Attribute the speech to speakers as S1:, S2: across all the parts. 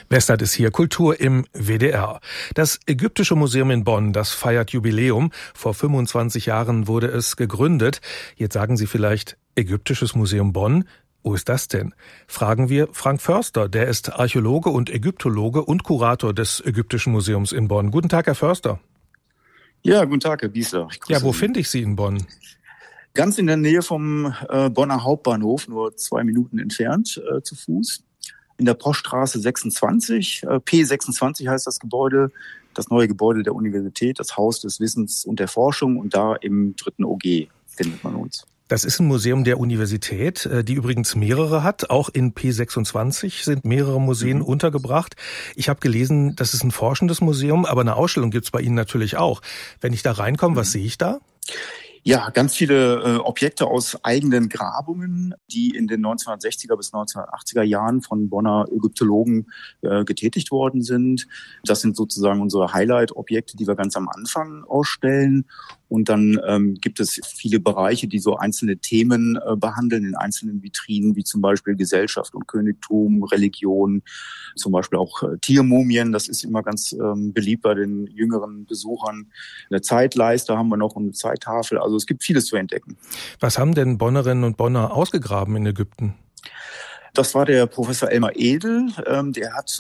S1: Westert ist hier, Kultur im WDR. Das Ägyptische Museum in Bonn, das feiert Jubiläum. Vor 25 Jahren wurde es gegründet. Jetzt sagen Sie vielleicht, Ägyptisches Museum Bonn? Wo ist das denn? Fragen wir Frank Förster, der ist Archäologe und Ägyptologe und Kurator des Ägyptischen Museums in Bonn. Guten Tag, Herr Förster.
S2: Ja, guten Tag, Herr Biesler.
S1: Ja, wo finde ich Sie in Bonn?
S2: Ganz in der Nähe vom Bonner Hauptbahnhof, nur 2 Minuten entfernt zu Fuß. In der Poststraße 26, P26 heißt das Gebäude, das neue Gebäude der Universität, das Haus des Wissens und der Forschung, und da im 3. OG findet man uns.
S1: Das ist ein Museum der Universität, die übrigens mehrere hat. Auch in P26 sind mehrere Museen untergebracht. Ich habe gelesen, das ist ein forschendes Museum, aber eine Ausstellung gibt's bei Ihnen natürlich auch. Wenn ich da reinkomme, was sehe ich da?
S2: Ja, ganz viele Objekte aus eigenen Grabungen, die in den 1960er bis 1980er Jahren von Bonner Ägyptologen getätigt worden sind. Das sind sozusagen unsere Highlight-Objekte, die wir ganz am Anfang ausstellen. Und dann gibt es viele Bereiche, die so einzelne Themen behandeln in einzelnen Vitrinen, wie zum Beispiel Gesellschaft und Königtum, Religion, zum Beispiel auch Tiermumien. Das ist immer ganz beliebt bei den jüngeren Besuchern. Eine Zeitleiste haben wir noch und eine Zeittafel. Also es gibt vieles zu entdecken.
S1: Was haben denn Bonnerinnen und Bonner ausgegraben in Ägypten?
S2: Das war der Professor Elmar Edel. Der hat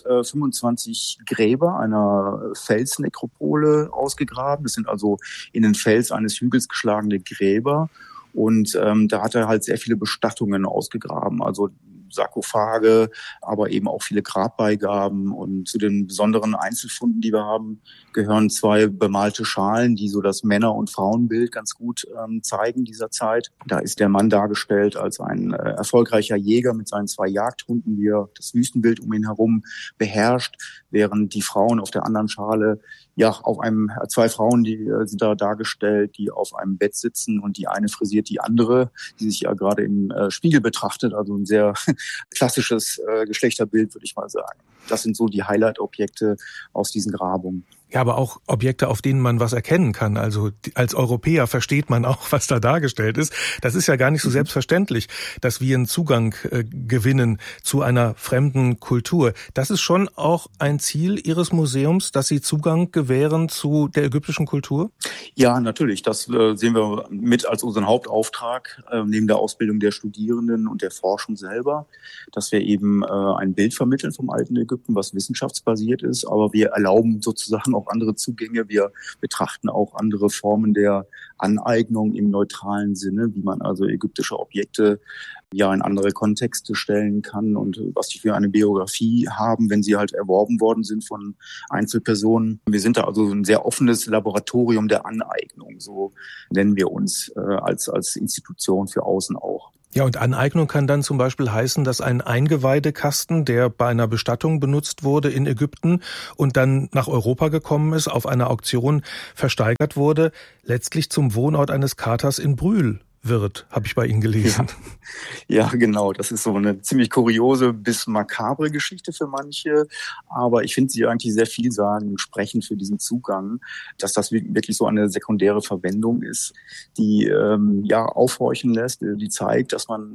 S2: 25 Gräber einer Felsnekropole ausgegraben. Das sind also in den Fels eines Hügels geschlagene Gräber. Und da hat er halt sehr viele Bestattungen ausgegraben, also Sarkophage, aber eben auch viele Grabbeigaben. Und zu den besonderen Einzelfunden, die wir haben, gehören 2 bemalte Schalen, die so das Männer- und Frauenbild ganz gut zeigen dieser Zeit. Da ist der Mann dargestellt als ein erfolgreicher Jäger mit seinen 2 Jagdhunden, wie er das Wüstenbild um ihn herum beherrscht, während die Frauen auf der anderen Schale, ja, auf einem 2 Frauen, die sind da dargestellt, die auf einem Bett sitzen, und die eine frisiert die andere, die sich ja gerade im Spiegel betrachtet, also ein sehr klassisches Geschlechterbild, würde ich mal sagen. Das sind so die Highlight-Objekte aus diesen Grabungen.
S1: Ja, aber auch Objekte, auf denen man was erkennen kann. Also als Europäer versteht man auch, was da dargestellt ist. Das ist ja gar nicht so selbstverständlich, dass wir einen Zugang gewinnen zu einer fremden Kultur. Das ist schon auch ein Ziel Ihres Museums, dass Sie Zugang gewähren zu der ägyptischen Kultur?
S2: Ja, natürlich. Das sehen wir mit als unseren Hauptauftrag, neben der Ausbildung der Studierenden und der Forschung selber, dass wir eben ein Bild vermitteln vom alten Ägypten, was wissenschaftsbasiert ist. Aber wir erlauben sozusagen auch andere Zugänge. Wir betrachten auch andere Formen der Aneignung im neutralen Sinne, wie man also ägyptische Objekte ja in andere Kontexte stellen kann und was die für eine Biografie haben, wenn sie halt erworben worden sind von Einzelpersonen. Wir sind da also ein sehr offenes Laboratorium der Aneignung, so nennen wir uns als Institution für außen auch.
S1: Ja, und Aneignung kann dann zum Beispiel heißen, dass ein Eingeweidekasten, der bei einer Bestattung benutzt wurde in Ägypten und dann nach Europa gekommen ist, auf einer Auktion versteigert wurde, letztlich zum Wohnort eines Katers in Brühl wird, habe ich bei Ihnen gelesen.
S2: Ja, genau. Das ist so eine ziemlich kuriose bis makabre Geschichte für manche. Aber ich finde sie eigentlich sehr vielsagend und sprechend für diesen Zugang, dass das wirklich so eine sekundäre Verwendung ist, die aufhorchen lässt, die zeigt, dass man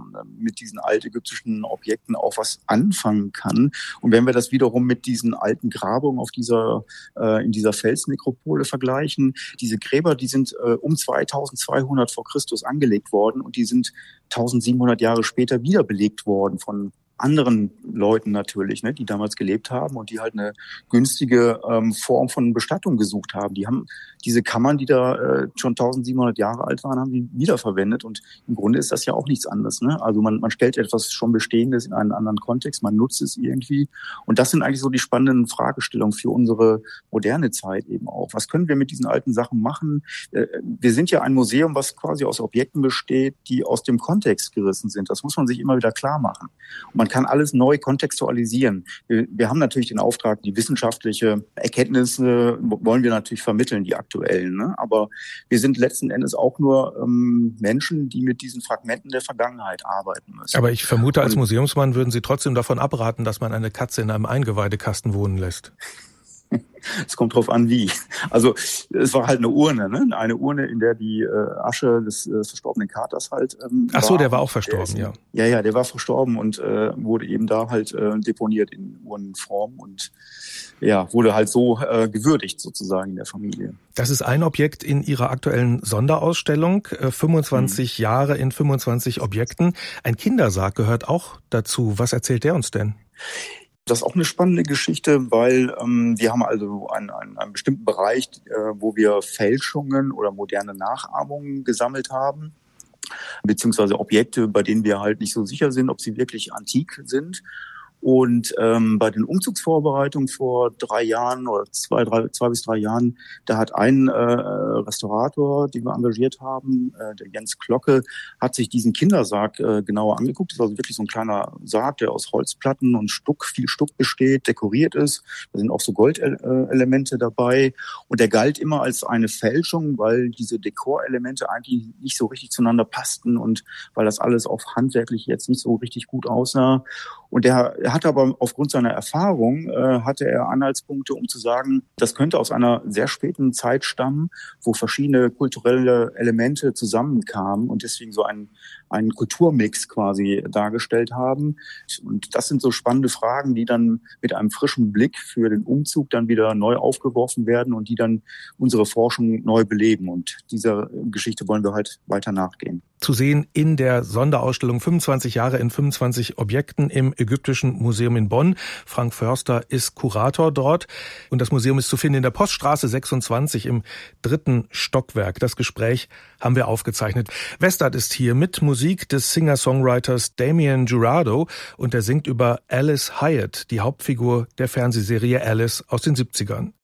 S2: mit diesen altägyptischen Objekten auch was anfangen kann. Und wenn wir das wiederum mit diesen alten Grabungen in dieser Felsnekropole vergleichen, diese Gräber, die sind um 2200 vor Christus angelegt worden, und die sind 1700 Jahre später wieder belegt worden von anderen Leuten natürlich, ne, die damals gelebt haben und die halt eine günstige Form von Bestattung gesucht haben. Die haben diese Kammern, die da schon 1700 Jahre alt waren, haben die wiederverwendet, und im Grunde ist das ja auch nichts anderes. Ne? Also man stellt etwas schon Bestehendes in einen anderen Kontext, man nutzt es irgendwie, und das sind eigentlich so die spannenden Fragestellungen für unsere moderne Zeit eben auch. Was können wir mit diesen alten Sachen machen? Wir sind ja ein Museum, was quasi aus Objekten besteht, die aus dem Kontext gerissen sind. Das muss man sich immer wieder klar machen. Und man kann alles neu kontextualisieren. Wir haben natürlich den Auftrag, die wissenschaftliche Erkenntnisse wollen wir natürlich vermitteln, die aktuellen. Ne? Aber wir sind letzten Endes auch nur Menschen, die mit diesen Fragmenten der Vergangenheit arbeiten müssen.
S1: Aber ich vermute, als Museumsmann würden Sie trotzdem davon abraten, dass man eine Katze in einem Eingeweidekasten wohnen lässt.
S2: Es kommt drauf an, wie. Also es war halt eine Urne, ne? Eine Urne, in der die Asche des verstorbenen Katers halt
S1: Ach so, der war auch verstorben, ja.
S2: Ja, der war verstorben und wurde eben da halt deponiert in Urnenform und ja, wurde halt so gewürdigt sozusagen in der Familie.
S1: Das ist ein Objekt in Ihrer aktuellen Sonderausstellung, 25 Jahre in 25 Objekten. Ein Kindersarg gehört auch dazu. Was erzählt der uns denn?
S2: Das ist auch eine spannende Geschichte, weil wir haben also einen bestimmten Bereich, wo wir Fälschungen oder moderne Nachahmungen gesammelt haben, beziehungsweise Objekte, bei denen wir halt nicht so sicher sind, ob sie wirklich antik sind. Und bei den Umzugsvorbereitungen vor 3 Jahren oder 2 bis 3 Jahren, da hat ein Restaurator, den wir engagiert haben, der Jens Glocke, hat sich diesen Kindersarg genauer angeguckt. Das ist also wirklich so ein kleiner Sarg, der aus Holzplatten und viel Stuck besteht, dekoriert ist. Da sind auch so Goldelemente dabei. Und der galt immer als eine Fälschung, weil diese Dekorelemente eigentlich nicht so richtig zueinander passten und weil das alles auf handwerklich jetzt nicht so richtig gut aussah. Und er hat aber aufgrund seiner Erfahrung, hatte er Anhaltspunkte, um zu sagen, das könnte aus einer sehr späten Zeit stammen, wo verschiedene kulturelle Elemente zusammenkamen und deswegen so einen Kulturmix quasi dargestellt haben. Und das sind so spannende Fragen, die dann mit einem frischen Blick für den Umzug dann wieder neu aufgeworfen werden und die dann unsere Forschung neu beleben. Und dieser Geschichte wollen wir halt weiter nachgehen.
S1: Zu sehen in der Sonderausstellung 25 Jahre in 25 Objekten im Ägyptischen Museum in Bonn. Frank Förster ist Kurator dort und das Museum ist zu finden in der Poststraße 26 im 3. Stockwerk. Das Gespräch haben wir aufgezeichnet. Westart ist hier mit Musik des Singer-Songwriters Damien Jurado und er singt über Alice Hyatt, die Hauptfigur der Fernsehserie Alice aus den 70ern.